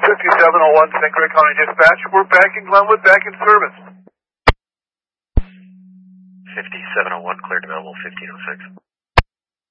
5701 St. Clair County Dispatch. We're back in Glenwood, back in service. 5701, cleared available 1506.